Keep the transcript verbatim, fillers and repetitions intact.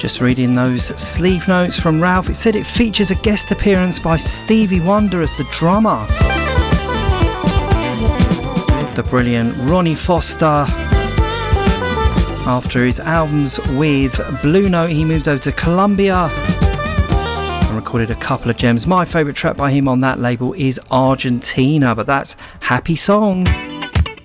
Just reading those sleeve notes from Ralph, it said it features a guest appearance by Stevie Wonder as the drummer. The brilliant Ronnie Foster. After his albums with Blue Note, he moved over to Columbia and recorded a couple of gems. My favourite track by him on that label is Argentina, but that's Happy Song.